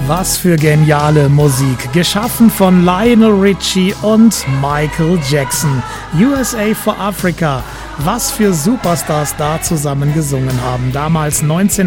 Was für geniale Musik, geschaffen von Lionel Richie und Michael Jackson. USA for Africa, was für Superstars da zusammen gesungen haben, damals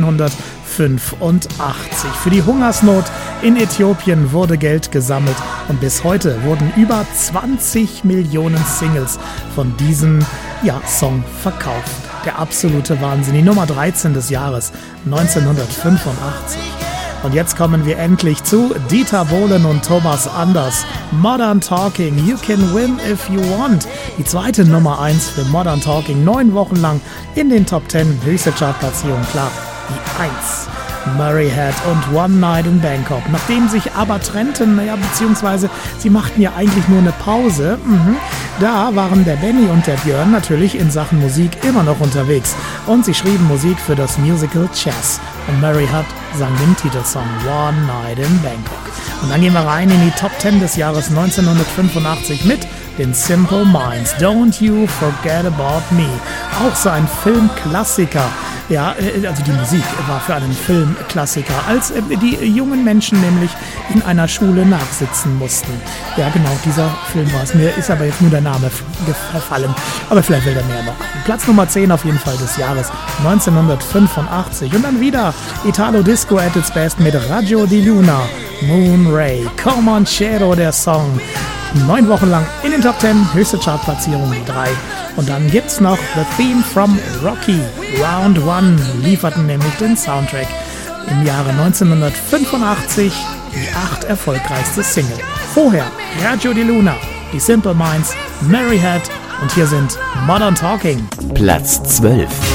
1985. Für die Hungersnot in Äthiopien wurde Geld gesammelt und bis heute wurden über 20 Millionen Singles von diesem Song verkauft. Der absolute Wahnsinn, die Nummer 13 des Jahres 1985. Und jetzt kommen wir endlich zu Dieter Bohlen und Thomas Anders. Modern Talking, You Can Win If You Want. Die zweite Nummer 1 für Modern Talking, 9 Wochen lang in den Top 10, höchste Chartplatzierung, klar, die 1. Murray Head und One Night in Bangkok. Nachdem sich aber trennten, beziehungsweise sie machten ja eigentlich nur eine Pause, da waren der Benny und der Björn natürlich in Sachen Musik immer noch unterwegs. Und sie schrieben Musik für das Musical Chess. Und Murray Head sang den Titelsong One Night in Bangkok. Und dann gehen wir rein in die Top 10 des Jahres 1985 mit den Simple Minds. Don't You Forget About Me. Auch so ein Filmklassiker. Ja, also die Musik war für einen Filmklassiker, als die jungen Menschen nämlich in einer Schule nachsitzen mussten. Ja, genau, dieser Film war es. Mir ist aber jetzt nur der Name verfallen, aber vielleicht will der mehr noch. Platz Nummer 10 auf jeden Fall des Jahres 1985. Und dann wieder Italo Disco at its best mit Raggio di Luna, Moon Ray, Comanchero, der Song. 9 Wochen lang in den Top 10, höchste Chartplatzierung die 3. Und dann gibt's noch The Theme from Rocky. Round 1 lieferten nämlich den Soundtrack. Im Jahre 1985 die 8 erfolgreichste Single. Vorher Raggio di Luna, die Simple Minds, Murray Head und hier sind Modern Talking. Platz 12.